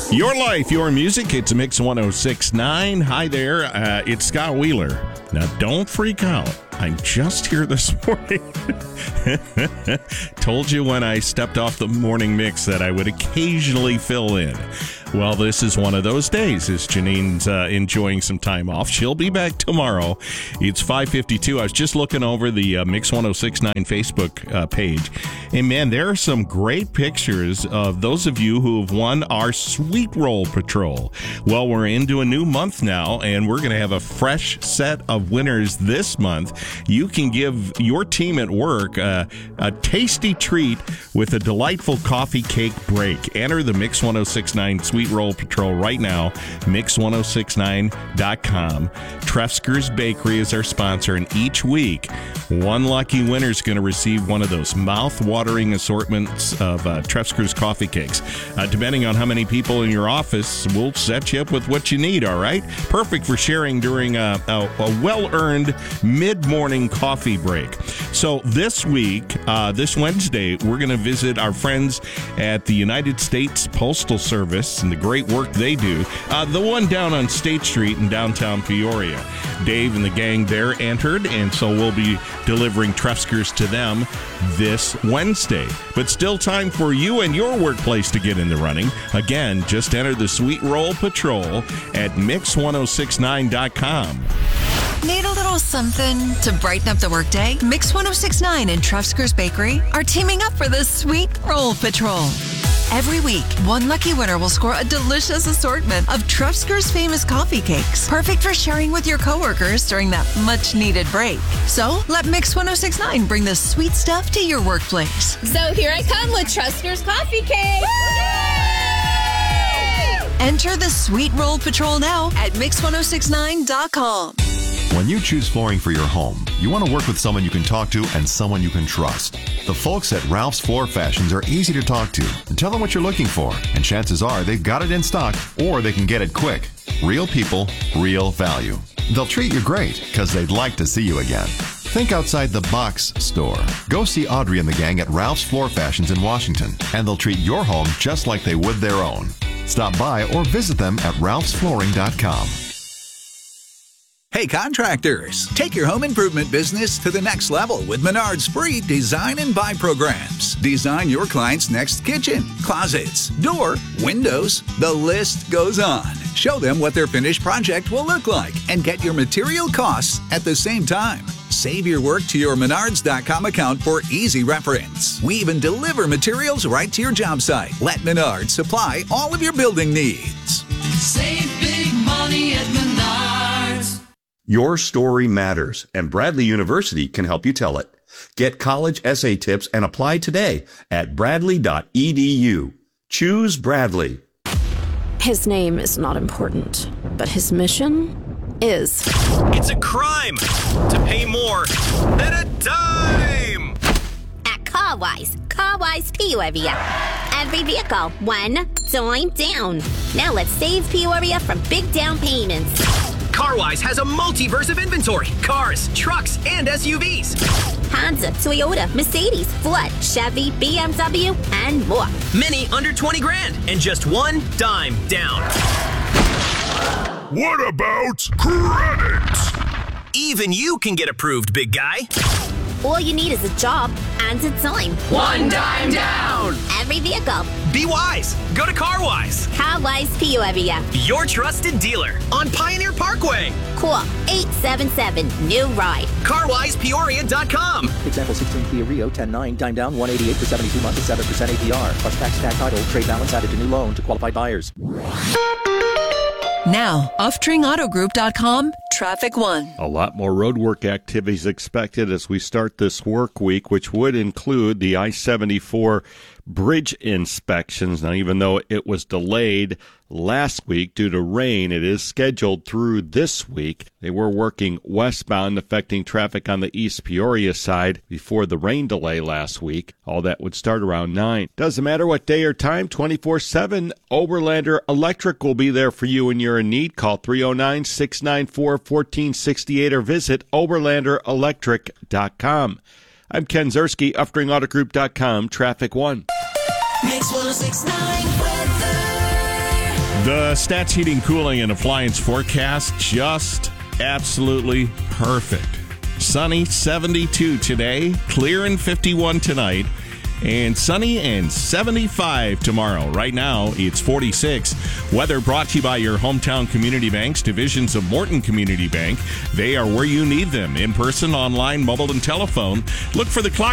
Your life, your music. It's Mix 106.9. Hi there. It's Scott Wheeler. Now, don't freak out. I'm just here this morning. Told you when I stepped off the morning mix that I would occasionally fill in. Well, this is one of those days as Janine's enjoying some time off. She'll be back tomorrow. It's 5:52. I was just looking over the Mix 106.9 Facebook page. And, man, there are some great pictures of those of you who have won our Sweet Roll Patrol. Well, we're into a new month now, and we're going to have a fresh set of winners this month. You can give your team at work a tasty treat with a delightful coffee cake break. Enter the Mix 106.9 Sweet Roll Patrol right now, mix1069.com. Trefsker's Bakery is our sponsor, and each week, one lucky winner is going to receive one of those mouth-watering assortments of Trefsker's coffee cakes. Depending on how many people in your office, we'll set you up with what you need, all right? Perfect for sharing during a well-earned mid-morning coffee break. So this week, this Wednesday, we're going to visit our friends at the United States Postal Service and the great work they do. The one down on State Street in downtown Peoria. Dave and the gang there entered, and so we'll be delivering Trefskers to them this Wednesday. But still time for you and your workplace to get in the running. Again, just enter the Sweet Roll Patrol at mix1069.com. Need a little something to brighten up the workday? Mix 106.9 and Trefsker's Bakery are teaming up for the Sweet Roll Patrol. Every week, one lucky winner will score a delicious assortment of Trefsker's famous coffee cakes, perfect for sharing with your coworkers during that much-needed break. So, let Mix 106.9 bring the sweet stuff to your workplace. So here I come with Trefsker's coffee cake. Enter the Sweet Roll Patrol now at mix1069.com. When you choose flooring for your home, you want to work with someone you can talk to and someone you can trust. The folks at Ralph's Floor Fashions are easy to talk to. Tell them what you're looking for, and chances are they've got it in stock or they can get it quick. Real people, real value. They'll treat you great because they'd like to see you again. Think outside the box store. Go see Audrey and the gang at Ralph's Floor Fashions in Washington, and they'll treat your home just like they would their own. Stop by or visit them at ralphsflooring.com. Hey contractors, take your home improvement business to the next level with Menards free design and buy programs. Design your client's next kitchen, closets, door, windows, the list goes on. Show them what their finished project will look like and get your material costs at the same time. Save your work to your Menards.com account for easy reference. We even deliver materials right to your job site. Let Menards supply all of your building needs. Save big money at Menards. Your story matters, and Bradley University can help you tell it. Get college essay tips and apply today at bradley.edu. Choose Bradley. His name is not important, but his mission is. It's a crime to pay more than a dime. At CarWise Peoria. Every vehicle, one dime down. Now let's save Peoria from big down payments. CarWise has a multiverse of inventory. Cars, trucks, and SUVs. Honda, Toyota, Mercedes, Ford, Chevy, BMW, and more. Many under 20 grand and just one dime down. What about credit? Even you can get approved, big guy. All you need is a job and a dime. One dime down. Every vehicle. Be wise. Go to CarWise. CarWise Peoria. Your trusted dealer on Pioneer Parkway. Call 877-NEW-RIDE. CarWisePeoria.com. Example 16 Kia Rio 10.9 dime down 188 for 72 months at 7% APR plus tax title trade balance added to new loan to qualified buyers. Now, UfTringAutoGroup.com, Traffic 1. A lot more roadwork activities expected as we start this work week, which would include the I-74 bridge inspections. Now, even though it was delayed last week due to rain, it is scheduled through this week. They were working westbound, affecting traffic on the East Peoria side before the rain delay last week. All that would start around 9. Doesn't matter what day or time, 24/7, Oberlander Electric will be there for you when you're in need. Call 309-694-1468 or visit OberlanderElectric.com. I'm Ken Zerski, UfTringAutoGroup.com, Traffic 1. Mix 106.9 weather. The Stats Heating, Cooling, and Appliance forecast just absolutely perfect. Sunny, 72 today, clear and 51 tonight, and sunny and 75 tomorrow. Right now, it's 46. Weather brought to you by your hometown community banks, divisions of Morton Community Bank. They are where you need them, in person, online, mobile, and telephone. Look for the clock